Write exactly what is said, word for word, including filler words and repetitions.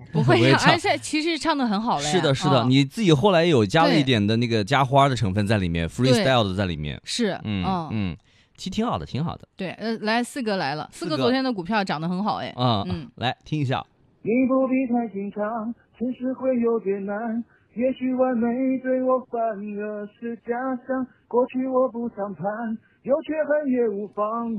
不会唱， 不会唱而且其实唱的很好了呀。 是的，是的， 嗯你自己后来有加了对一点的那个加花的成分在里面，freestyle 的在里面。 是， 嗯嗯嗯，其实挺好的，挺好的。 对，呃，来四哥来了，四四哥哥昨天的股票涨得很好哎。 啊、 嗯， 来听一下。 你不必太紧张，城市会有点难，也许完美对我反而是假象，过去我不常盼，有缺憾也无妨。